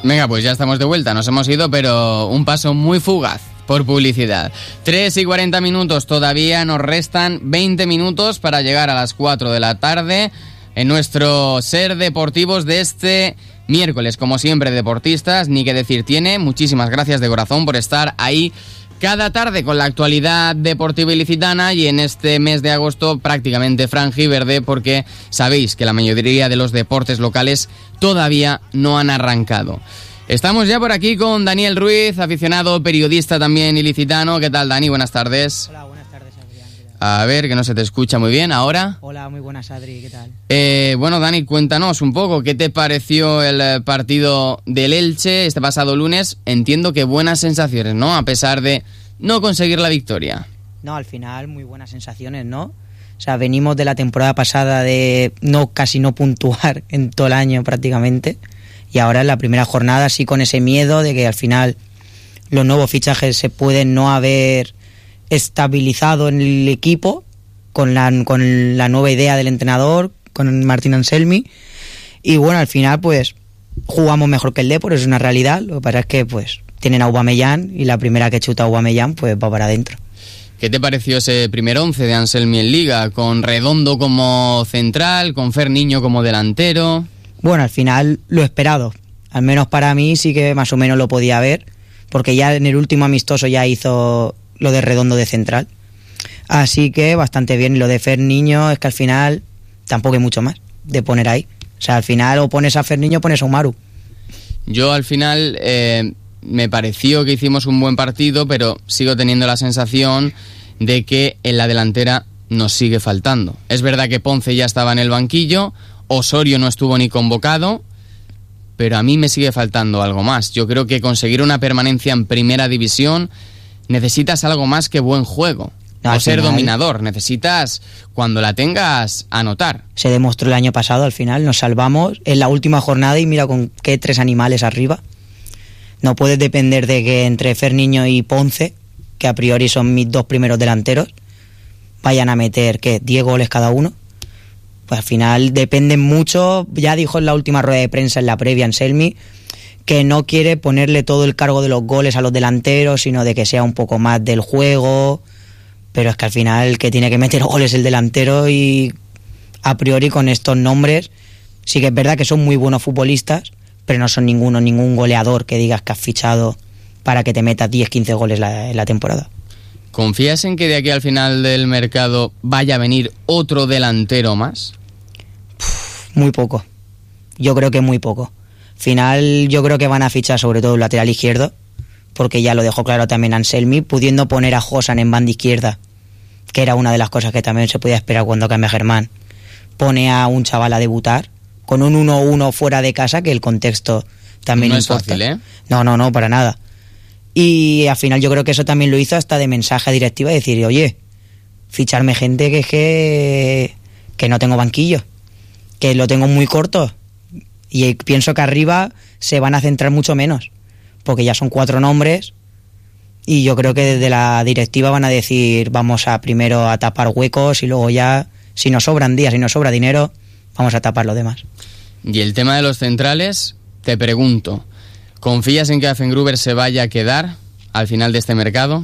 Venga, pues ya estamos de vuelta, nos hemos ido, pero un paso muy fugaz por publicidad. 3:40, todavía nos restan 20 minutos para llegar a las 4 de la tarde en nuestro Ser Deportivos de este miércoles. Como siempre, deportistas, ni que decir tiene. Muchísimas gracias de corazón por estar ahí cada tarde con la actualidad deportiva ilicitana, y en este mes de agosto prácticamente frangiverde, porque sabéis que la mayoría de los deportes locales todavía no han arrancado. Estamos ya por aquí con Daniel Ruiz, aficionado, periodista también ilicitano. ¿Qué tal, Dani? Buenas tardes. Hola, buenas tardes, Adrián. A ver, que no se te escucha muy bien. ¿Ahora? Hola, muy buenas, Adri. ¿Qué tal? Bueno, Dani, cuéntanos un poco, ¿qué te pareció el partido del Elche este pasado lunes? Entiendo que buenas sensaciones, ¿no? A pesar de no conseguir la victoria. No, al final muy buenas sensaciones, ¿no? O sea, venimos de la temporada pasada de casi no puntuar en todo el año prácticamente, y ahora en la primera jornada sí con ese miedo de que al final los nuevos fichajes se pueden no haber estabilizado en el equipo con la nueva idea del entrenador, con Martín Anselmi, y bueno, al final pues jugamos mejor que el Depor, es una realidad. Lo que pasa es que pues tienen a Aubameyang y la primera que chuta a Aubameyang pues va para adentro. ¿Qué te pareció ese primer 11 de Anselmi en Liga, con Redondo como central, con Fer Niño como delantero? Bueno, al final lo esperado, al menos para mí sí que más o menos lo podía ver, porque ya en el último amistoso ya hizo lo de Redondo de central, así que bastante bien. Y lo de Fer Niño es que al final tampoco hay mucho más de poner ahí. O sea, al final o pones a Fer Niño o pones a Umaru. Yo al final me pareció que hicimos un buen partido, pero sigo teniendo la sensación de que en la delantera nos sigue faltando. Es verdad que Ponce ya estaba en el banquillo, Osorio no estuvo ni convocado, pero a mí me sigue faltando algo más. Yo creo que conseguir una permanencia en primera división necesitas algo más que buen juego. No, o ser final, dominador, necesitas, cuando la tengas, anotar. Se demostró el año pasado, al final nos salvamos en la última jornada y mira con qué 3 animales arriba. No puedes depender de que entre Fer Niño y Ponce, que a priori son mis 2 primeros delanteros, vayan a meter, ¿qué? 10 goles cada uno. Pues al final dependen mucho. Ya dijo en la última rueda de prensa, en la previa, Anselmi, que no quiere ponerle todo el cargo de los goles a los delanteros, sino de que sea un poco más del juego. Pero es que al final el que tiene que meter goles es el delantero, y a priori con estos nombres sí que es verdad que son muy buenos futbolistas, pero no son ningún goleador que digas que has fichado para que te metas 10-15 goles en la temporada. ¿Confías en que de aquí al final del mercado vaya a venir otro delantero más? Muy poco. Yo creo que muy poco. Final yo creo que van a fichar sobre todo un lateral izquierdo, porque ya lo dejó claro también Anselmi, pudiendo poner a Josan en banda izquierda, que era una de las cosas que también se podía esperar cuando cambia Germán. Pone a un chaval a debutar con un 1-1 fuera de casa, que el contexto también no importa. Es fácil, ¿eh? No, para nada. Y al final yo creo que eso también lo hizo hasta de mensaje a directiva, decir, oye, ficharme gente que no tengo banquillo, que lo tengo muy corto, y pienso que arriba se van a centrar mucho menos, porque ya son 4 nombres, y yo creo que desde la directiva van a decir, vamos a primero a tapar huecos, y luego ya, si nos sobran días, si nos sobra dinero, vamos a tapar lo demás. Y el tema de los centrales, te pregunto, ¿confías en que Affengruber se vaya a quedar al final de este mercado?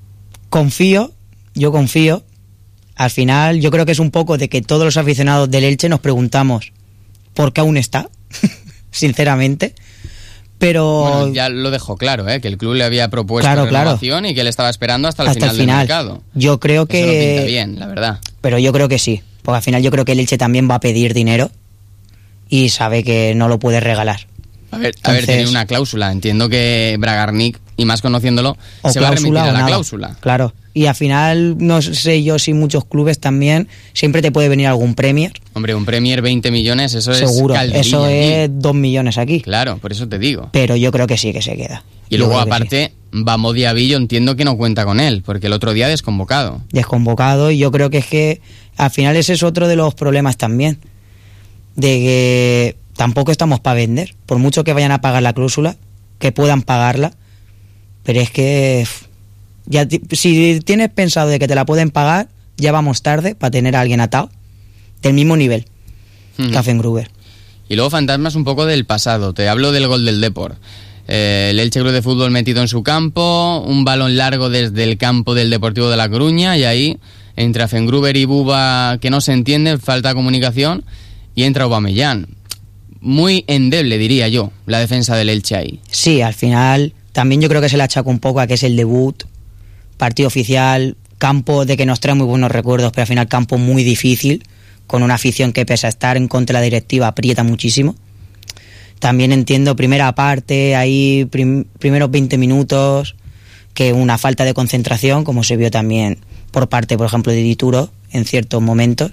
Yo confío. Al final yo creo que es un poco de que todos los aficionados del Elche nos preguntamos por qué aún está, sinceramente. Pero bueno, ya lo dejó claro, que el club le había propuesto renovación y que él estaba esperando hasta el final del mercado. Yo creo que eso no pinta bien, la verdad. Pero yo creo que sí, porque al final yo creo que el Elche también va a pedir dinero y sabe que no lo puede regalar. A ver, tiene una cláusula. Entiendo que Bragarnik, y más conociéndolo, se va a remitir a la cláusula. Claro. Y al final, no sé yo si muchos clubes también, siempre te puede venir algún Premier. Hombre, un Premier 20 millones, eso seguro, es calderilla. Eso es 2 millones aquí. Claro, por eso te digo. Pero yo creo que sí que se queda. Y luego, aparte, sí. Vamo Diaby, yo entiendo que no cuenta con él, porque el otro día desconvocado, y yo creo que es que al final ese es otro de los problemas también, de que tampoco estamos para vender, por mucho que vayan a pagar la cláusula, que puedan pagarla, pero es que ya si tienes pensado de que te la pueden pagar, ya vamos tarde para tener a alguien atado del mismo nivel que Affengruber. Y luego fantasmas un poco del pasado. Te hablo del gol del Depor. El Elche Club de Fútbol metido en su campo, un balón largo desde el campo del Deportivo de La Coruña, y ahí entre Afengruber y Buba, que no se entiende, falta comunicación, y entra Aubameyang. Muy endeble, diría yo, la defensa del Elche ahí. Sí, al final también yo creo que se le achaca un poco a que es el debut, partido oficial, campo de que nos trae muy buenos recuerdos, pero al final campo muy difícil, con una afición que pese a estar en contra de la directiva aprieta muchísimo. También entiendo primera parte, ahí primeros 20 minutos, que una falta de concentración, como se vio también por parte, por ejemplo, de Dituro en ciertos momentos.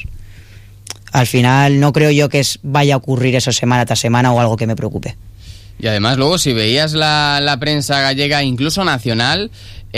Al final no creo yo que vaya a ocurrir eso semana tras semana o algo que me preocupe. Y además luego si veías la prensa gallega, incluso nacional,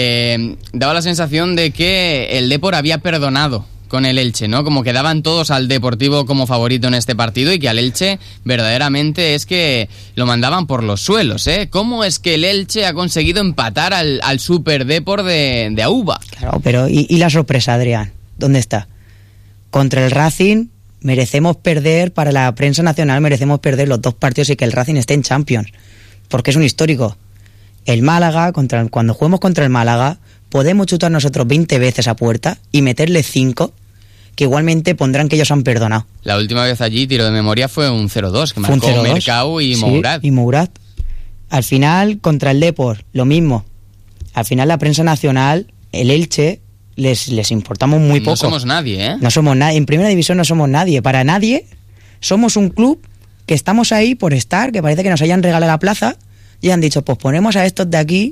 daba la sensación de que el Depor había perdonado con el Elche, ¿no? Como que daban todos al Deportivo como favorito en este partido y que al Elche verdaderamente es que lo mandaban por los suelos, ¿eh? ¿Cómo es que el Elche ha conseguido empatar al Super Depor de Auba? Claro, pero ¿y la sorpresa, Adrián? ¿Dónde está? Contra el Racing merecemos perder, para la prensa nacional merecemos perder los 2 partidos y que el Racing esté en Champions, porque es un histórico. El Málaga, cuando juguemos contra el Málaga, podemos chutar nosotros 20 veces a puerta y meterle 5, que igualmente pondrán que ellos han perdonado. La última vez allí, tiro de memoria, fue un 0-2, que marcó Mercau y Mourad. Sí, y Mourad. Al final, contra el Depor, lo mismo. Al final, la prensa nacional, el Elche, les importamos muy poco. No somos nadie, ¿eh? No somos nadie. En primera división no somos nadie. Para nadie, somos un club que estamos ahí por estar, que parece que nos hayan regalado la plaza y han dicho, pues ponemos a estos de aquí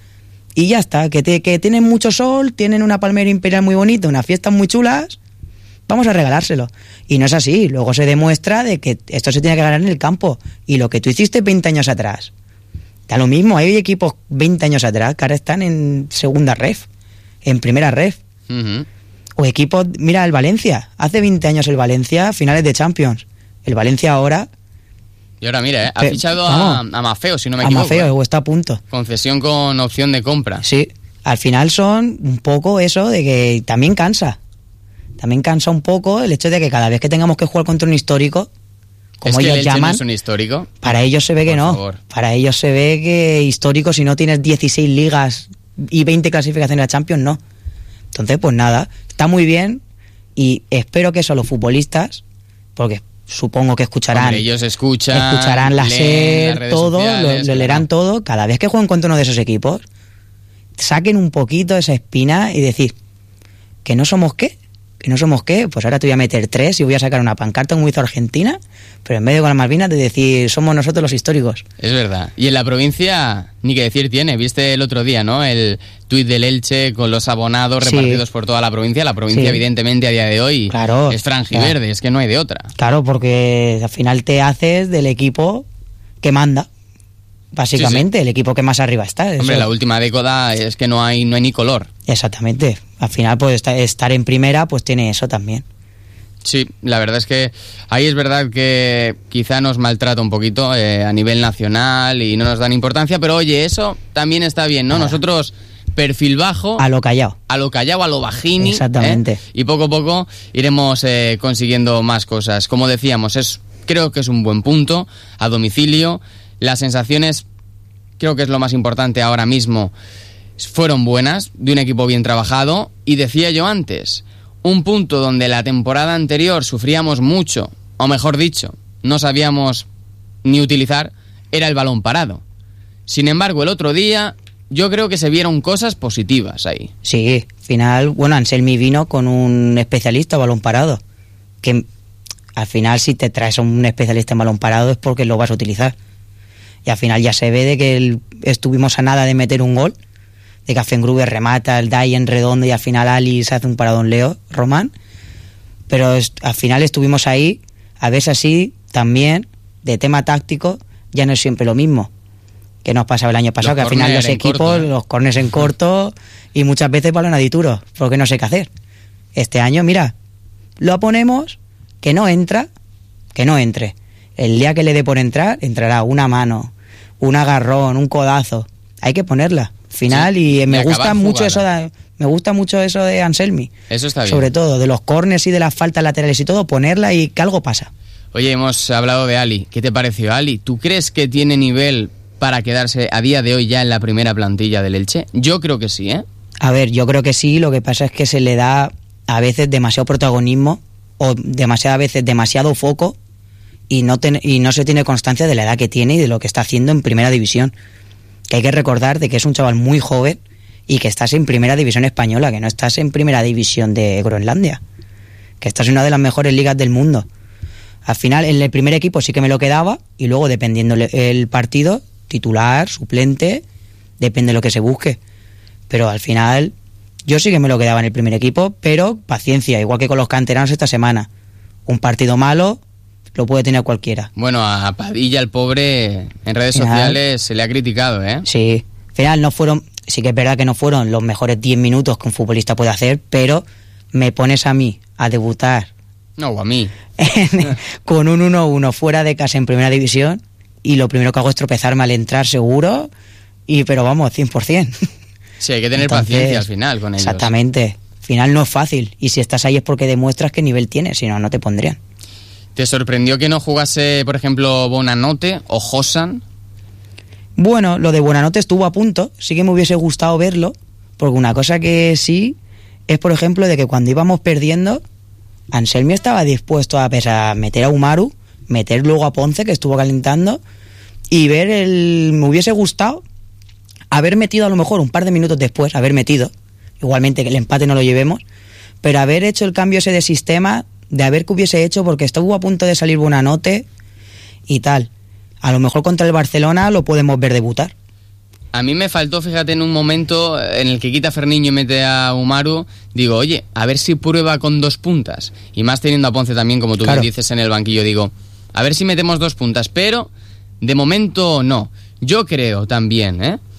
y ya está, que tienen mucho sol, tienen una palmera imperial muy bonita, unas fiestas muy chulas, vamos a regalárselo. Y no es así, luego se demuestra de que esto se tiene que ganar en el campo, y lo que tú hiciste 20 años atrás, da lo mismo. Hay equipos 20 años atrás que ahora están en segunda ref, en primera ref. Uh-huh. O equipos, mira el Valencia, hace 20 años el Valencia, finales de Champions, el Valencia ahora... Y ahora mira, ha fichado a Maffeo, si no me equivoco. A Maffeo, o está a punto. Concesión con opción de compra. Sí, al final son un poco eso de que también cansa. También cansa un poco el hecho de que cada vez que tengamos que jugar contra un histórico, como ellos llaman, no es un histórico. Para ellos se ve que no. Favor. Para ellos se ve que histórico, si no tienes 16 ligas y 20 clasificaciones a Champions, no. Entonces, pues nada, está muy bien y espero que eso los futbolistas, porque supongo que escucharán. Hombre, ellos escucharán la SER, todo, sociales, lo leerán todo. Cada vez que jueguen contra uno de esos equipos, saquen un poquito esa espina y decir, ¿que no somos qué? ¿Que no somos qué? Pues ahora te voy a meter 3 y voy a sacar una pancarta como hizo Argentina, pero en vez de con las Malvinas de decir, somos nosotros los históricos. Es verdad. Y en la provincia, ni que decir tiene. Viste el otro día, ¿no? El tuit del Elche con los abonados repartidos por toda la provincia. La provincia, evidentemente, a día de hoy es franjiverde, es que no hay de otra. Claro, porque al final te haces del equipo que manda. Básicamente, el equipo que más arriba está. Hombre, la última década es que no hay ni color. Exactamente. Al final, pues estar en primera, pues tiene eso también. Sí, la verdad es que ahí es verdad que quizá nos maltrata un poquito a nivel nacional y no nos dan importancia, pero oye, eso también está bien, ¿no? Nosotros, perfil bajo... A lo callao. A lo callao, a lo bajini. Exactamente. Y poco a poco iremos consiguiendo más cosas. Como decíamos, creo que es un buen punto a domicilio. Las sensaciones, creo que es lo más importante ahora mismo, fueron buenas, de un equipo bien trabajado. Y decía yo antes, un punto donde la temporada anterior sufríamos mucho, o mejor dicho, no sabíamos ni utilizar, era el balón parado. Sin embargo, el otro día yo creo que se vieron cosas positivas ahí. Sí, al final, bueno, Anselmi vino con un especialista en balón parado, que al final si te traes a un especialista en balón parado es porque lo vas a utilizar. Y al final ya se ve de que estuvimos a nada de meter un gol, de que Afengruber remata, el Dai en redondo y al final Ali se hace un paradón Leo, Román. Pero al final estuvimos ahí, a veces así también, de tema táctico, ya no es siempre lo mismo que nos pasaba el año pasado, que al final los equipos, los corners en corto y muchas veces balón a Dituro, porque no sé qué hacer. Este año, mira, lo ponemos, que no entra, que no entre. El día que le dé por entrar, entrará una mano, un agarrón, un codazo. Hay que ponerla. Final, sí, y me gusta mucho eso de Anselmi. Eso está bien. Sobre todo, de los córners y de las faltas laterales y todo, ponerla y que algo pasa. Oye, hemos hablado de Ali. ¿Qué te pareció Ali? ¿Tú crees que tiene nivel para quedarse a día de hoy ya en la primera plantilla del Elche? Yo creo que sí, ¿eh? A ver, yo creo que sí, lo que pasa es que se le da a veces demasiado protagonismo o demasiadas veces demasiado foco y no se tiene constancia de la edad que tiene y de lo que está haciendo en primera división. Que hay que recordar de que es un chaval muy joven y que estás en primera división española, que no estás en primera división de Groenlandia, que estás en una de las mejores ligas del mundo. Al final, en el primer equipo sí que me lo quedaba y luego, dependiendo el partido, titular, suplente, depende de lo que se busque. Pero al final, yo sí que me lo quedaba en el primer equipo, pero paciencia, igual que con los canteranos esta semana. Un partido malo lo puede tener cualquiera. Bueno, a Padilla, el pobre, en redes sociales se le ha criticado, ¿eh? Sí, al final no fueron, sí que es verdad que no fueron los mejores 10 minutos que un futbolista puede hacer, pero me pones a mí a debutar. No, o a mí. Con un 1-1 fuera de casa en primera división y lo primero que hago es tropezarme al entrar seguro, pero vamos, 100%. Sí, hay que tener paciencia al final con ellos. Exactamente. Al final no es fácil y si estás ahí es porque demuestras qué nivel tienes, si no, no te pondrían. ¿Te sorprendió que no jugase, por ejemplo, Bonanote o Josan? Bueno, lo de Bonanote estuvo a punto, sí que me hubiese gustado verlo, porque una cosa que sí es, por ejemplo, de que cuando íbamos perdiendo, Anselmi estaba dispuesto a meter a Umaru, meter luego a Ponce, que estuvo calentando, y me hubiese gustado haber metido a lo mejor un par de minutos después, igualmente que el empate no lo llevemos, pero haber hecho el cambio ese de sistema, de haber que hubiese hecho, porque estuvo a punto de salir Bonanote y tal. A lo mejor contra el Barcelona lo podemos ver debutar. A mí me faltó, fíjate, en un momento en el que quita Ferniño y mete a Umaru, digo, oye, a ver si prueba con 2 puntas. Y más teniendo a Ponce también, como tú bien dices, en el banquillo, digo, a ver si metemos 2 puntas, pero de momento no. Yo creo también,